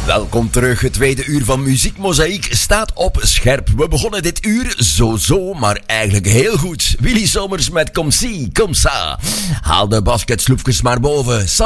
Welkom terug. Het tweede uur van Muziek Mozaïek staat op scherp. We begonnen dit uur zo, maar eigenlijk heel goed. Willy Somers met Comme Si, Comme Ça. Haal de basketsloepjes maar boven.